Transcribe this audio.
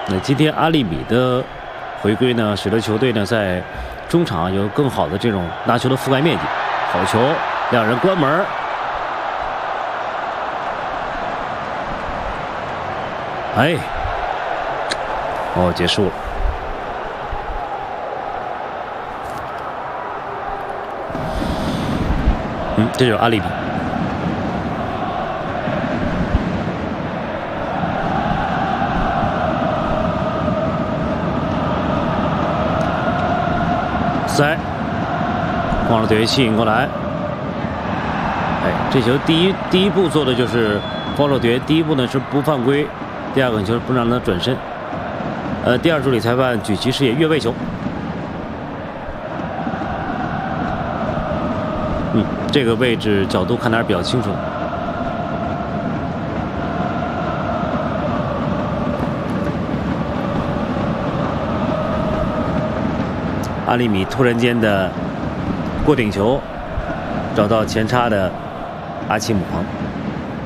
那今天阿利米的回归呢，使得球队呢在中场有更好的这种拿球的覆盖面积。好球，两人关门。哎，哦，结束了。这就是阿利米。塞，光了队吸引过来。哎，这球第一步做的就是光了队，第一步呢是不犯规，第二个球不让他转身。第二助理裁判举旗示意越位球。这个位置角度看的还是比较清楚。阿利米突然间的过顶球，找到前插的阿奇姆庞。